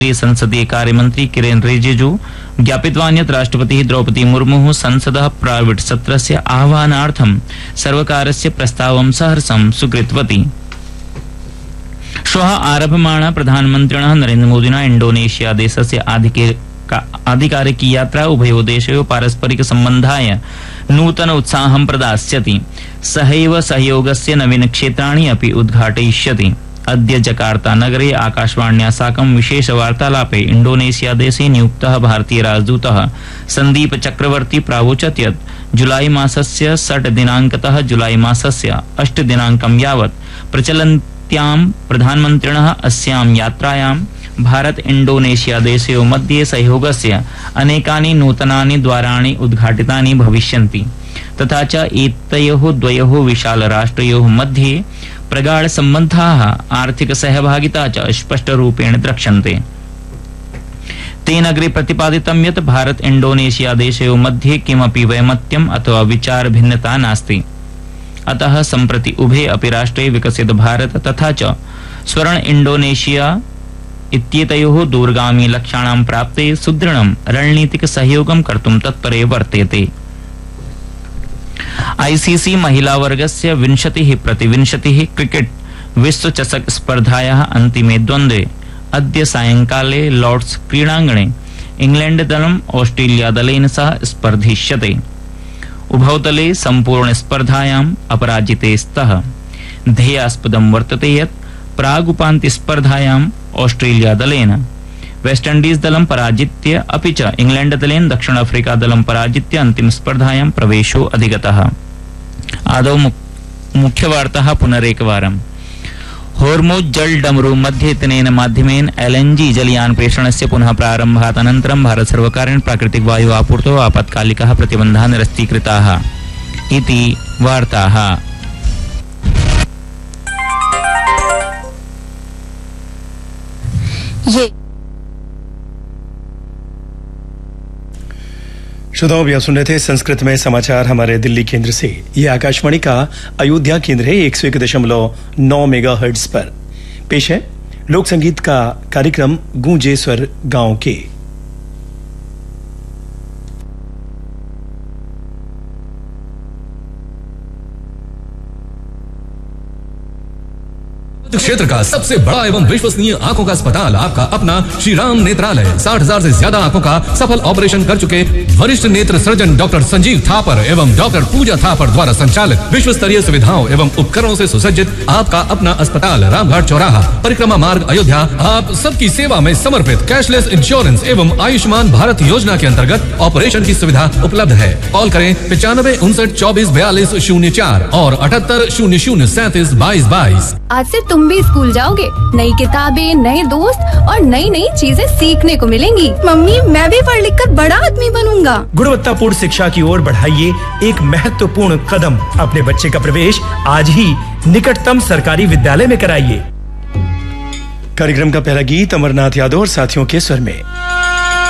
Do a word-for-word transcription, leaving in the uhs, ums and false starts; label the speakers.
Speaker 1: संसदीय कार्यमंत्री किरेन रिजिजू ज्ञापितवान् यत् राष्ट्रपतिः द्रौपदी मुर्मुः संसदः प्राइवेट सत्रस्य आह्वानार्थं सर्वकारस्य प्रस्तावं सहर्षं स्वीकृतवती। श्वः आरभमाणा प्रधानमन्त्रिणः नरेन्द्र मोदिना इंडोनेशिया देशस्य आधिकारिकी यात्रा उभयोः देशयोः पारस्परिक सम्बन्धाय नूतन उत्साहं प्रदास्यति। सहैव सहयोगस्य नवीन क्षेत्राणि अपि उद्घाटयिष्यति। अद्य जकार्ता नगरे आकाशवाण्या साकं विशेष वार्तालापे इंडोनेशिया देशे नियुक्तः भारतीय राजदूतः संदीप चक्रवर्ती प्रावोचत् यत् जुलाई मासस्य षट् दिनांकतः जुलाई मासस्य अष्ट दिनांकं यावत् प्रचलन्त्यां प्रधानमन्त्रिणः अस्यां यात्रायां भारत इंडोनेशिया देशयोः मध्ये सहयोगस्य अनेकानि नूतनानि द्वाराणि उद्घाटितानि भविष्यन्ति तथा च एतयोः द्वयोः विशाल राष्ट्रयोः मध्ये प्रगाढ़ सम्बन्धाः आर्थिक सहभागिता च स्पष्टरूपेण द्रक्ष्यन्ते। तेन अग्रे प्रतिपादितं यत् भारत इंडोनेशिया देशयोः मध्ये किमपि वैमत्यम् अथवा विचार भिन्नता नास्ति। अतः सम्प्रति उभे अपि राष्ट्रे विकसित भारत तथा च स्वर्ण इंडोनेशिया इत्येतयोः दूरगामी लक्ष्याणां प्राप्ते सुदृढं रणनीतिक सहयोगं कर्तुं तत्परे वर्तेते। आईसीसी महिला वर्गस्य विंशतिः प्रति विंशतिः क्रिकेट विश्व चषक स्पर्धायाः अन्तिमे द्वन्द्वे अद्य सायंकाले लॉर्ड्स क्रीडाङ्गणे इंग्लैंड दलम् ऑस्ट्रेलिया दलेन सह स्पर्धिष्यते। उभौ दले सम्पूर्ण स्पर्धायाम् अपराजिते स्तः। ध्येयास्पदं वर्तते यत् प्रागुपान्त्य स्पर्धायाम् ऑस्ट्रेलिया दलेन वेस्ट इंडीज दलं पराजित्य अपि च इंग्लैंड दलेन दक्षिण अफ्रीका दलं पराजित्य अंतिम स्पर्धायां प्रवेशो अधिगतः। आदौ मुख्यवार्ताः पुनरेकवारम्। होर्मुज जल डमरू मध्येतनेन माध्यमेन एलएनजी जलयान प्रेषणस्य पुनः प्रारम्भात् अनन्तरं भारत सर्वकारेण प्राकृतिक वायु आपूर्तौ आपत्कालिकाः प्रतिबन्धाः निरस्तीकृताः इति वार्ताः।
Speaker 2: ये श्रोताओं, अभी आप सुन रहे थे संस्कृत में समाचार हमारे दिल्ली केंद्र से। ये आकाशवाणी का अयोध्या केंद्र है। एक सौ एक दशमलव नौ मेगा हर्ट्ज पर पेश है लोक संगीत का कार्यक्रम गूंजे स्वर गांव के।
Speaker 3: क्षेत्र का सबसे बड़ा एवं विश्वसनीय आंखों का अस्पताल आपका अपना श्री राम नेत्रालय साठ हजार से ज्यादा आंखों का सफल ऑपरेशन कर चुके वरिष्ठ नेत्र सर्जन डॉक्टर संजीव थापर एवं डॉक्टर पूजा थापर द्वारा संचालित विश्व स्तरीय सुविधाओं एवं उपकरणों से सुसज्जित आपका अपना अस्पताल रामघाट चौराहा परिक्रमा मार्ग अयोध्या आप सबकी सेवा में समर्पित। कैशलेस इंश्योरेंस एवं आयुष्मान भारत योजना के अंतर्गत ऑपरेशन की सुविधा उपलब्ध है। कॉल करें पचानवे उनसठ चौबीस बयालीस शून्य चार और अठहत्तर शून्य शून्य सैंतीस बाईस बाईस।
Speaker 4: आज से तुम भी स्कूल जाओगे। नई किताबें, नए दोस्त और नई नई चीजें सीखने को मिलेंगी।
Speaker 5: मम्मी, मैं भी पढ़ लिख कर बड़ा आदमी बनूंगा।
Speaker 6: गुणवत्तापूर्ण शिक्षा की ओर बढ़ाइए एक महत्वपूर्ण कदम। अपने बच्चे का प्रवेश आज ही निकटतम सरकारी विद्यालय में कराइए।
Speaker 2: कार्यक्रम का पहला गीत अमरनाथ यादव और साथियों के स्वर में।